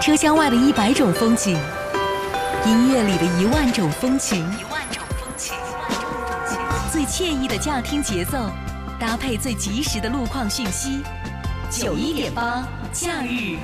车厢外的100种风景，音乐里的10000种风情，最惬意的驾听节奏，搭配最及时的路况讯息。91.8假日